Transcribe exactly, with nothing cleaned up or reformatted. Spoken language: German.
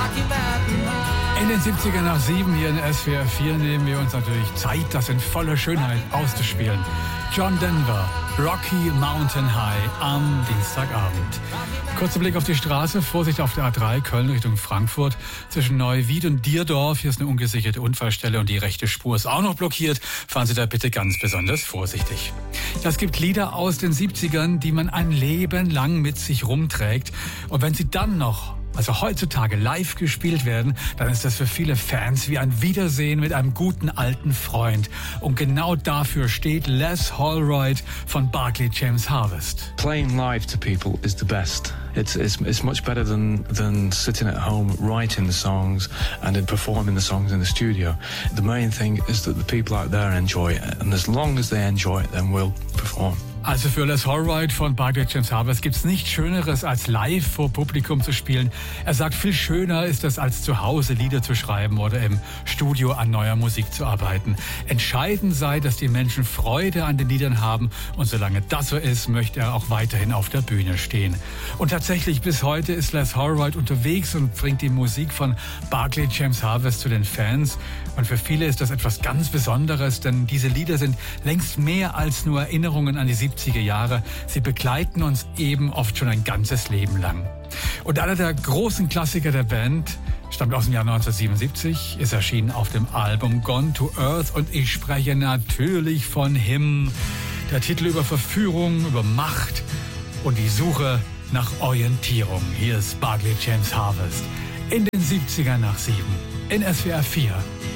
In den siebzigern nach sieben hier in S W R vier nehmen wir uns natürlich Zeit, das in voller Schönheit auszuspielen. John Denver, Rocky Mountain High am Dienstagabend. Kurzer Blick auf die Straße, Vorsicht auf der A drei, Köln Richtung Frankfurt. Zwischen Neuwied und Dierdorf, hier ist eine ungesicherte Unfallstelle und die rechte Spur ist auch noch blockiert. Fahren Sie da bitte ganz besonders vorsichtig. Es gibt Lieder aus den siebzigern, die man ein Leben lang mit sich rumträgt. Und wenn sie dann noch, also heutzutage, live gespielt werden, dann ist das für viele Fans wie ein Wiedersehen mit einem guten alten Freund. Und genau dafür steht Les Holroyd von Barclay James Harvest. Playing live to people is the best. It's, it's, it's much better than, than sitting at home writing the songs and then performing the songs in the studio. The main thing is that the people out there enjoy it. And as long as they enjoy it, then we'll perform. Also für Les Holroyd von Barclay James Harvest gibt's nichts Schöneres, als live vor Publikum zu spielen. Er sagt, viel schöner ist es, als zu Hause Lieder zu schreiben oder im Studio an neuer Musik zu arbeiten. Entscheidend sei, dass die Menschen Freude an den Liedern haben und solange das so ist, möchte er auch weiterhin auf der Bühne stehen. Und tatsächlich, bis heute ist Les Holroyd unterwegs und bringt die Musik von Barclay James Harvest zu den Fans. Und für viele ist das etwas ganz Besonderes, denn diese Lieder sind längst mehr als nur Erinnerungen an die siebziger Jahre. Sie begleiten uns eben oft schon ein ganzes Leben lang. Und einer der großen Klassiker der Band stammt aus dem Jahr neunzehnhundertsiebenundsiebzig, ist erschienen auf dem Album Gone to Earth und ich spreche natürlich von Him. Der Titel über Verführung, über Macht und die Suche nach Orientierung. Hier ist Barclay James Harvest in den siebzigern nach sieben in S W R vier.